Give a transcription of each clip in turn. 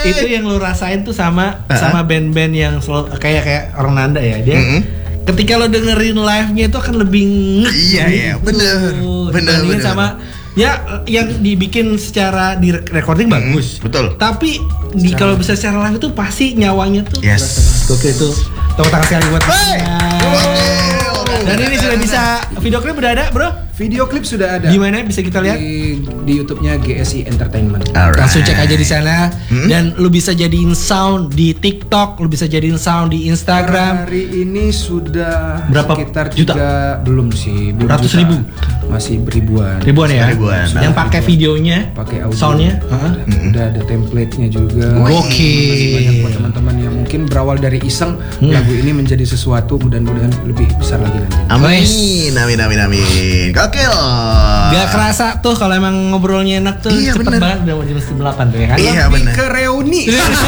Itu yang lu rasain tuh sama band-band yang kayak orang Nanda ya. Dia ketika lo dengerin live-nya itu akan lebih Iya, bener. Sama ya yang dibikin secara di recording bagus. Betul. Tapi kalau bisa secara live itu pasti nyawanya tuh. Gokil itu. Tepuk tangan sekali buat. Dan ini sudah bisa video klip udah ada, Bro? Video klip sudah ada. Di mana bisa kita lihat? Di YouTube-nya GSI Entertainment. Langsung cek aja di sana. Dan lu bisa jadiin sound di TikTok, lu bisa jadiin sound di Instagram. Hari ini sudah berapa sekitar juta? Belum sih, belum ratus juta. ribu. Masih ribuan Ya. Ribuan. Yang pakai videonya, pakai audio. soundnya. Udah ada template-nya juga. Oke. Masih banyak buat teman-teman yang mungkin berawal dari iseng lagu ini menjadi sesuatu, mudah-mudahan lebih besar lagi nanti. Amin. Gokil. Gak kerasa tuh kalau emang ngobrolnya enak tuh. Iya, cepet bener. banget udah mau jam 8 tuh ya kan. Iya, Lebih bener. ke reuni.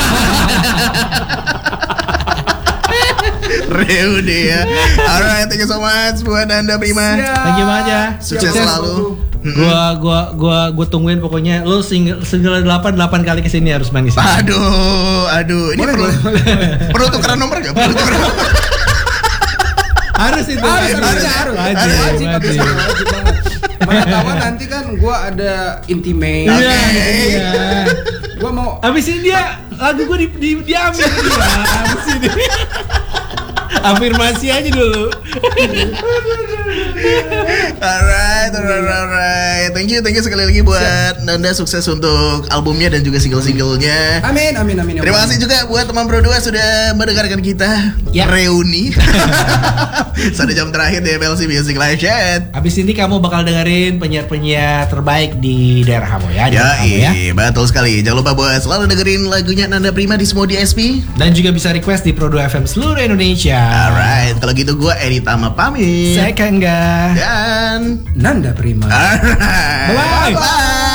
Reuni ya. Alright, thank you so much buat Nanda Prima. Thank you banget ya. Sukses selalu. Gua tungguin pokoknya lo single 8 kali kesini harus main kesini. Aduh. Ini perlu tukeran nomor enggak? Perlu tukeran nomor. Harus itu. Harus. Wajib banget. Mana tahu nanti kan gua ada intimate. Iya. Gua mau Abis ini lagu gua diambil dia. Abis ini. Afirmasi aja dulu. Alright. Thank you sekali lagi buat Nanda, sukses untuk albumnya dan juga single-singlenya. Amin. Terima kasih juga buat teman Pro 2 sudah mendengarkan kita reuni. Sampai jam terakhir di MLC Music Live Chat. Abis ini kamu bakal dengerin penyiar-penyiar terbaik di daerah kamu ya. Betul sekali. Jangan lupa buat selalu dengerin lagunya Nanda Prima di semua DSP. Dan juga bisa request di Pro 2 FM seluruh Indonesia. Alright, kalau gitu gue Edi Tama pamit. Saya Kangga Dan Nanda Prima. Alright. Bye-bye. Bye.